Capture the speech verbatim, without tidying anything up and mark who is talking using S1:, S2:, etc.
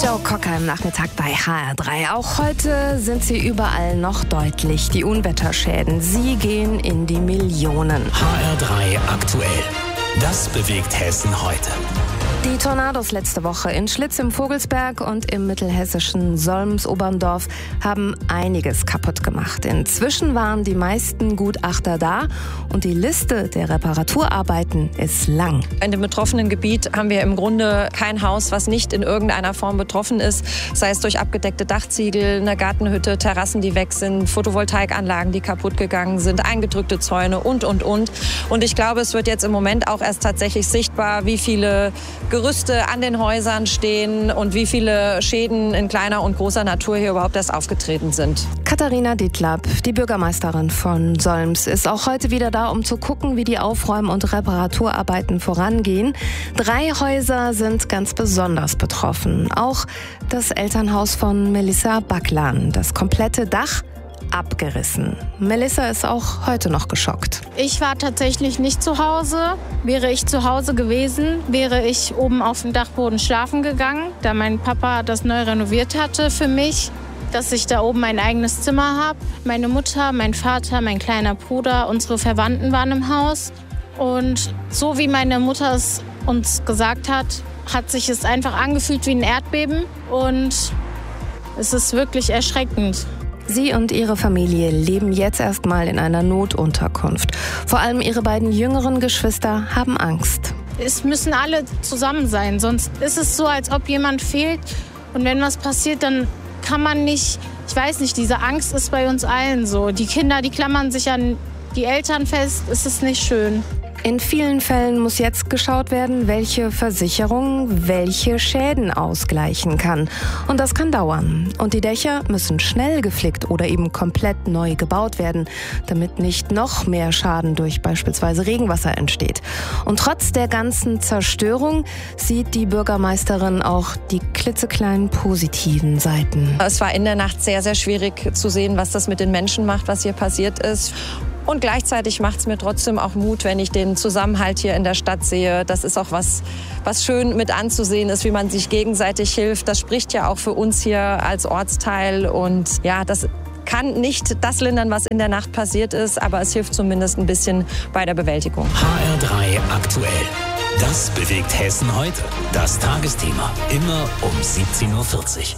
S1: Joe Cocker im Nachmittag bei H R drei. Auch heute sind sie überall noch deutlich. Die Unwetterschäden, sie gehen in die Millionen.
S2: H R drei aktuell. Das bewegt Hessen heute.
S1: Die Tornados letzte Woche in Schlitz im Vogelsberg und im mittelhessischen Solms-Oberndorf haben einiges kaputt gemacht. Inzwischen waren die meisten Gutachter da und die Liste der Reparaturarbeiten ist lang.
S3: In dem betroffenen Gebiet haben wir im Grunde kein Haus, was nicht in irgendeiner Form betroffen ist. Sei es durch abgedeckte Dachziegel, eine Gartenhütte, Terrassen, die weg sind, Photovoltaikanlagen, die kaputt gegangen sind, eingedrückte Zäune und, und, und. Und ich glaube, es wird jetzt im Moment auch erst tatsächlich sichtbar, wie viele Gerüste an den Häusern stehen und wie viele Schäden in kleiner und großer Natur hier überhaupt erst aufgetreten sind.
S1: Katharina Dietlapp, die Bürgermeisterin von Solms, ist auch heute wieder da, um zu gucken, wie die Aufräum- und Reparaturarbeiten vorangehen. Drei Häuser sind ganz besonders betroffen. Auch das Elternhaus von Melissa Backlan. Das komplette Dach abgerissen. Melissa ist auch heute noch geschockt.
S4: Ich war tatsächlich nicht zu Hause. Wäre ich zu Hause gewesen, wäre ich oben auf dem Dachboden schlafen gegangen, da mein Papa das neu renoviert hatte für mich, dass ich da oben ein eigenes Zimmer habe. Meine Mutter, mein Vater, mein kleiner Bruder, unsere Verwandten waren im Haus. Und so wie meine Mutter es uns gesagt hat, hat sich es einfach angefühlt wie ein Erdbeben. Und es ist wirklich erschreckend.
S1: Sie und ihre Familie leben jetzt erstmal in einer Notunterkunft. Vor allem ihre beiden jüngeren Geschwister haben Angst.
S4: Es müssen alle zusammen sein, sonst ist es so, als ob jemand fehlt. Und wenn was passiert, dann kann man nicht, ich weiß nicht, diese Angst ist bei uns allen so. Die Kinder, die klammern sich an die Eltern fest, es ist nicht schön.
S1: In vielen Fällen muss jetzt geschaut werden, welche Versicherung welche Schäden ausgleichen kann. Und das kann dauern. Und die Dächer müssen schnell geflickt oder eben komplett neu gebaut werden, damit nicht noch mehr Schaden durch beispielsweise Regenwasser entsteht. Und trotz der ganzen Zerstörung sieht die Bürgermeisterin auch die klitzekleinen positiven Seiten.
S3: Es war in der Nacht sehr, sehr schwierig zu sehen, was das mit den Menschen macht, was hier passiert ist. Und gleichzeitig macht es mir trotzdem auch Mut, wenn ich den Zusammenhalt hier in der Stadt sehe. Das ist auch was, was schön mit anzusehen ist, wie man sich gegenseitig hilft. Das spricht ja auch für uns hier als Ortsteil. Und ja, das kann nicht das lindern, was in der Nacht passiert ist, aber es hilft zumindest ein bisschen bei der Bewältigung.
S2: H R drei aktuell. Das bewegt Hessen heute. Das Tagesthema. Immer um siebzehn Uhr vierzig.